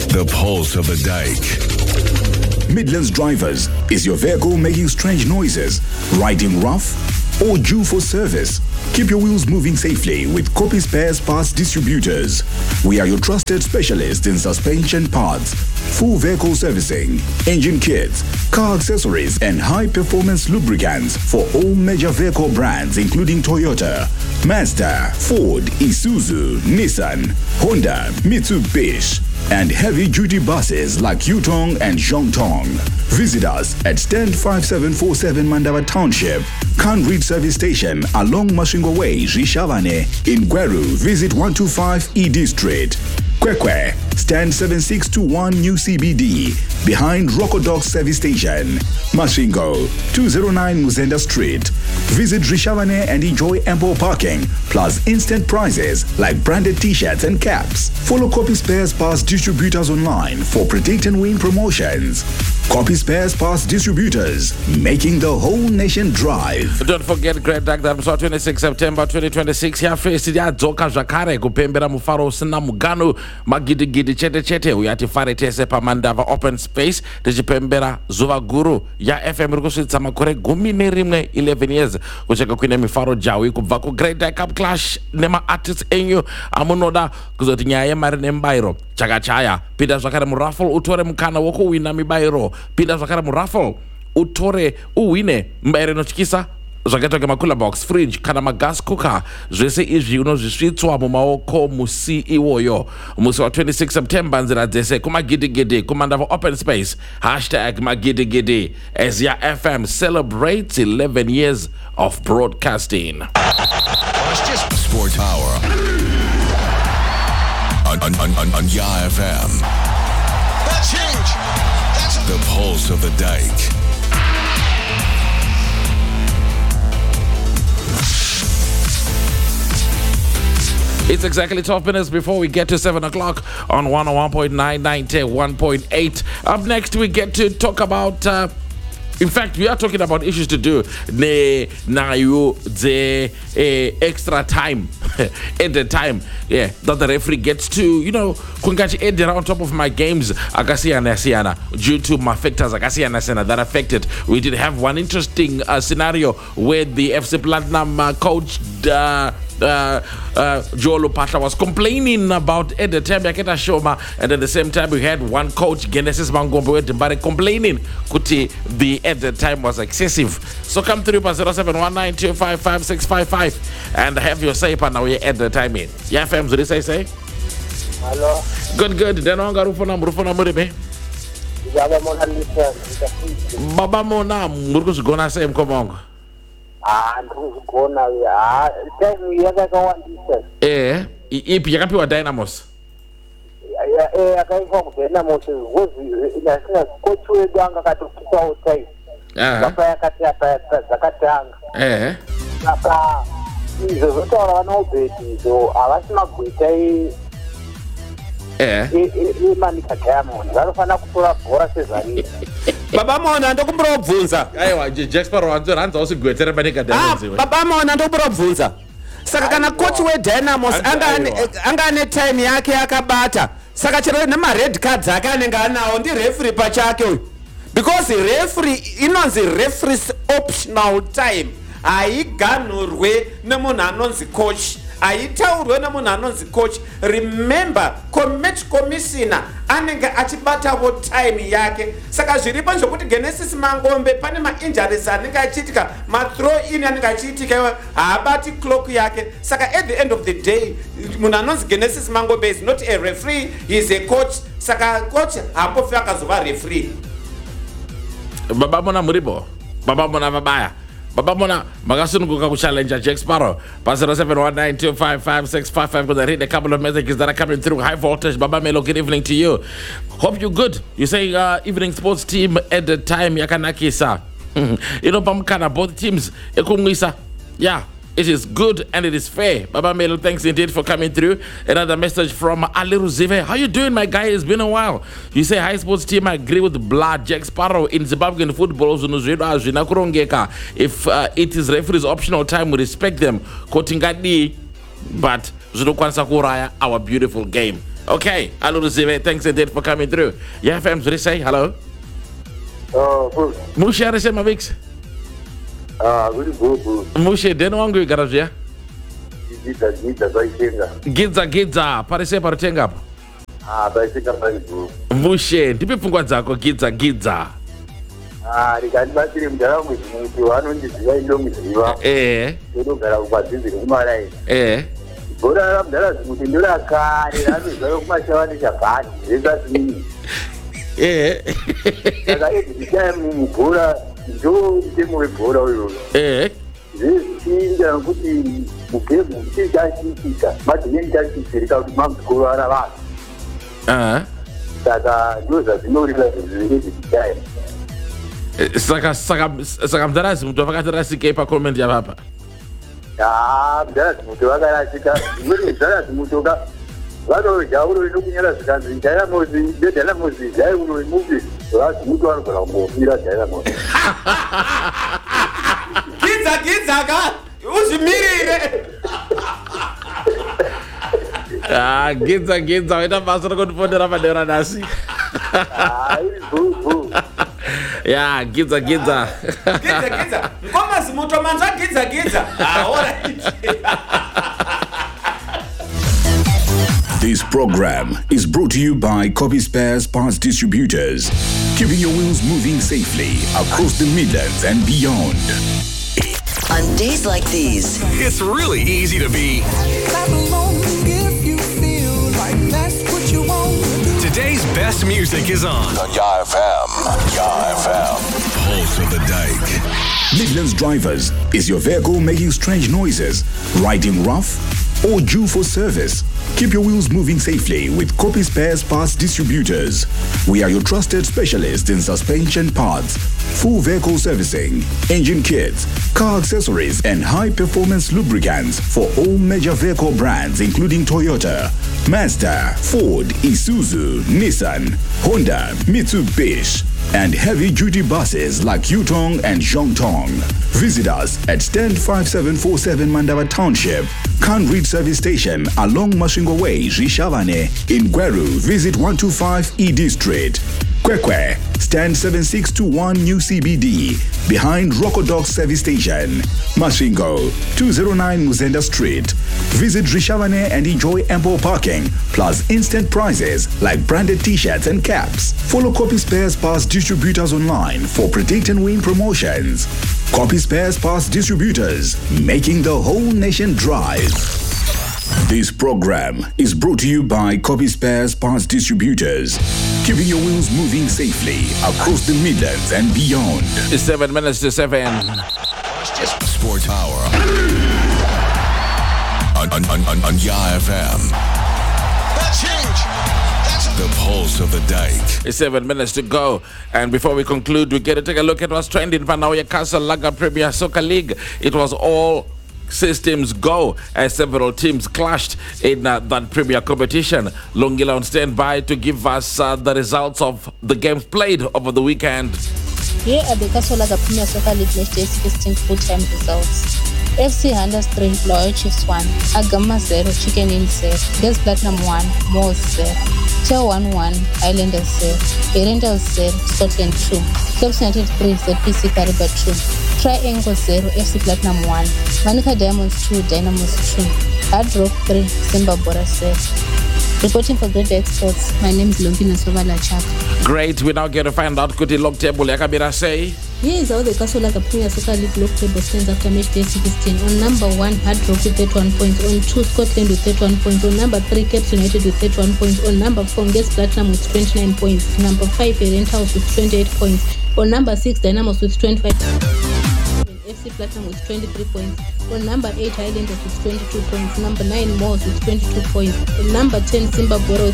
The pulse of the dike. Midlands Drivers. Is your vehicle making strange noises, riding rough, or due for service? Keep your wheels moving safely with Copy Spares Parts Distributors. We are your trusted specialists in suspension parts, full vehicle servicing, engine kits, car accessories, and high-performance lubricants for all major vehicle brands including Toyota, Mazda, Ford, Isuzu, Nissan, Honda, Mitsubishi, and heavy-duty buses like Yutong and Zhongtong. Visit us at stand 5747 Mandava Township, Kanrit Service Station along Mashingo Way, Rishavane. In Gweru, visit 125 ED Street. Kwekwe, stand 7621 New CBD, behind Rocodog Service Station. Mashingo, 209 Muzenda Street. Visit Rishavane and enjoy ample parking, plus instant prizes like branded t-shirts and caps. Follow Copy Spares Parts Distributors online for Predict and Win promotions. Copy Spares Parts Distributors, making the whole nation drive. Don't forget, Great Dag, that was 26 September 2026. Here, face ya Zoka Jakare, kupembera mufaro sina mugano, magidi gidi chete chete, uyati fare tese pa Mandava Open Space, tejipembera zuva guru, ya FM rukusitsa makore gumi nerimwe 11 years, kucheka kwine mifaro jawi, kubvaku Great Dag Cup Clash, nema artists enyu, amunoda, kuzoti nyaye marine mbairo, chakachaya, pida zvakare muraffle, utore mukana woko wina mibairo, pinda zvakare muraffle utore uwine mbairo inotyisa zvakaita makula box, fridge kana magas cooker. Zvese izvi unozvisvitswa mumaoko musi iwoyo. Musi wa 26 September nzira dzese kumagidigidi kumandava Open Space #magidigidi as ya FM celebrates 11 years of broadcasting. Well, it's just sport power on Ya FM. That's huge. The pulse of the dike. It's exactly 12 minutes before we get to 7 o'clock on 101.9, 91.8. Up next, we get to talk about... in fact, we are talking about issues to do the extra time at the time, that the referee gets to, kungachi edera on top of my games akasiyana due to my factors akasiyana that affected. We did have one interesting scenario where the FC Platinum coach Joe Lupata was complaining about at the time Yaketa Shoma, and at the same time we had one coach Genesis Mangombe complaining kuti the at the time was excessive. So come through by 0719255655 and have your say now at the time in. Yeah, fam, so this I say. Hello. Good. Then on Garufona Muribe. Baba Mona Murgus gonna say Komong. Ndikuzigona time yakakawandisa ipi yakapiwa Dynamos yakaiva kuDynamos zvozi nasina coach wedu anga katokisawo time apa yakati zakatanga saka izvo zvotaura vanaubheti izvo havasina kuita imanika Diamond vanofanira kutora bhora sezvariri. Baba Mona ndokumbura kubvunza. Aiwa Jacksparo anzoranza usigwetera manika Dynamos. Baba Mona ndokumbura kubvunza. Saka kana coach weDynamos anga ane time yake yakabata. Saka chero nema red cards ake anenge anawo ndi referee pachake uyu. Because referee inonzi referee's optional time. Aiganhurwe nemunhu anonzi coach. Aitaurwe nemunhu anonzi coach. Remember, match commissioner anenge achibatavo time yake. Saka zviripo zvokuti Genesis Mangombe pane ma-injuries anenge achiitika, ma-throw in anenge achiitika, haabati clock yake. Saka at the end of the day, munhu anonzi Genesis Mangombe is not a referee, he is a coach. Saka coach hapofi akazova referee. Baba Mona Muribo, Baba Mona Mabaya. Baba Mona, Magasunguka will challenge Jack Sparrow. Pass 0719255655 because I read a couple of messages that are coming through. High voltage, Baba Melo, good evening to you. Hope you're good. You say evening sports team at the time, Yakanaki-sa. Pamkana, both teams, Ekungisa. Yeah. It is good and it is fair. Baba Melo, thanks indeed for coming through. Another message from Ali Ruzive. How you doing, my guy? It's been a while. You say, hi, sports team. I agree with Blood. Jack Sparrow in Zimbabwean football. If it is referee's optional time, we respect them. Kotingadi, but our beautiful game. Okay, hello Zive. Thanks indeed for coming through. Yeah, fams, what do you say? Hello. Good. Mushe arisema Vix. Very good. Mushe deno wangu garage. Gidza parise parutenga hapo. Baisika very good. Mushe ndipe pfungwa dzako gidza. Rikanibatsire mudhara muti vanondiziva indomuziva. Ndinogara kumadzinziri kumaraini. Bhora ramudhara zimuti ndorakare ranoziva kumashava nechabhani zvezazvinini. Saka ezvichaya mubhora ndo mutemo webhora uyoyo. Zvezvichinja nokuti mugemu chichashitika madhimeni chashitirika kuti mamukurovana vanhu. Saka ndo zvazvinorira zviviri zvichaya. Saka mudharazi muto vakati rasike pakomment yavapa. Mudharazi muto vakarasika. Zvimweni mudharazi muto vanodya uno inokunyara zvikanzi Dynamosi ndedhynamosi dai uno imuvi vazi muto vanogona kumbofira Dynamosi. Gidza ka uzvimirire. Gidza waita basa rokundipondera padera nasi. Yeah, gidza. Ngoma zimuto manza gidza. Alright. This program is brought to you by Copy Spares Parts Distributors, keeping your wheels moving safely across the Midlands and beyond. On days like these, It's really easy to be. Today's best music is on Ya FM. Pulse of the Dike. Midlands drivers, is your vehicle making strange noises, riding rough, or due for service? Keep your wheels moving safely with Copy Spares Parts Distributors. We are your trusted specialists in suspension parts, full vehicle servicing, engine kits, car accessories, and high-performance lubricants for all major vehicle brands including Toyota, Mazda, Ford, Isuzu, Nissan, Honda, Mitsubishi, and heavy-duty buses like Yutong and Zhongtong. Visit us at stand 5747 Mandava Township, Kanrit Service Station along Mashingo Way, Rishavane. In Gweru, visit 125 ED Street. Kwekwe, stand 7621 New CBD, behind Rocodog Service Station. Mashingo, 209 Muzenda Street. Visit Rishavane and enjoy ample parking, plus instant prizes like branded t-shirts and caps. Follow Copy Spares Parts Distributors online for predict and win promotions. Copy Spares Parts Distributors, making the whole nation drive. This program is brought to you by Copy Spares Parts Distributors, keeping your wheels moving safely across the Midlands and beyond. It's 7 minutes to 7. Sports Hour on Ya FM. That's huge. The Pulse of the Dike. It's 7 minutes to go. And before we conclude, we get to take a look at what's trending for now. Castle Laga Premier Soccer League. It was all systems go as several teams clashed in that Premier competition. Longila on standby to give us the results of the games played over the weekend. Here are the Castle Laga Premier Soccer League match day 16 full-time results. FC Hunters 3, Loyal Chiefs 1, Agama 0, Chicken Inn 0, Girls Platinum 1, Moors 0, Tier 1 Islanders 0, Rentals 0, Scotland 2, Clubs United 3, ZPC Kariba 2, Triangle 0, FC Platinum 1, Manica Diamonds 2, Dynamos 2, Hard Rock 3, Simba Bora 0. Reporting for Great Exports, my name is Lompina Sovala Chak. Great, we now get to find out kuti log table yakabira say. Here is how the Castle Laga Premier Soccer League log table stands after match day 16. On number 1, Hard Rock with 31 points. On 2, Scotland with 31 points. On number 3, Caps United with 31 points. On number 4, Girls Platinum with 29 points. Number 5, Rentals with 28 points. On number 6, Dynamos with 25 FC Platinum with 23 points. On number 8, Highlanders with 22 points. Number 9, Moors with 22 points. On number 10, Simba Boro